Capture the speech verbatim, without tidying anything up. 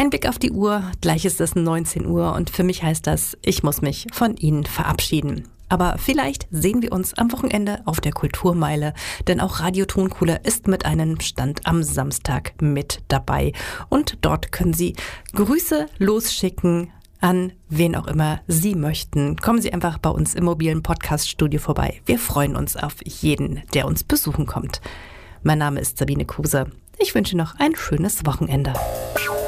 Ein Blick auf die Uhr, gleich ist es neunzehn Uhr und für mich heißt das, ich muss mich von Ihnen verabschieden. Aber vielleicht sehen wir uns am Wochenende auf der Kulturmeile, denn auch Radio Tonkuhle ist mit einem Stand am Samstag mit dabei. Und dort können Sie Grüße losschicken an wen auch immer Sie möchten. Kommen Sie einfach bei uns im mobilen Podcast-Studio vorbei. Wir freuen uns auf jeden, der uns besuchen kommt. Mein Name ist Sabine Kuse. Ich wünsche noch ein schönes Wochenende.